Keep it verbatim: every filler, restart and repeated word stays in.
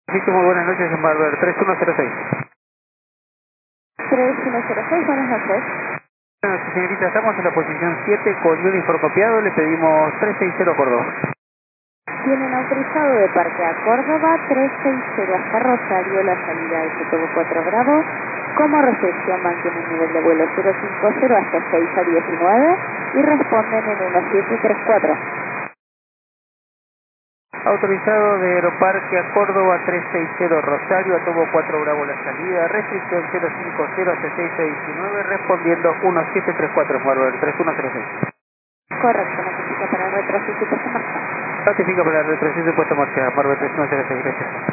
Sí, muy buenas noches, en Barber tres uno cero seis. tres uno cero seis, buenas noches. Bueno, señorita, estamos en la posición siete con un uniforme copiado, le pedimos trescientos sesenta Córdoba. Tienen autorizado de Parque a Córdoba trescientos sesenta hasta Rosario, la salida de Sotobo cuatro Bravo. Como recepción mantienen nivel de vuelo cero cincuenta hasta seis a diecinueve y responden en uno siete tres cuatro. Autorizado de Aeroparque a Córdoba trescientos sesenta Rosario, a Tobo cuatro Bravo la salida, restricción cero cincuenta hasta seis a diecinueve, respondiendo uno siete tres cuatro en Barber tres uno cero seis. Correcto, notifica para retroceso y puesta en marcha. Notifica para el retroceso puesto en marcha, Barber tres uno cero seis, gracias.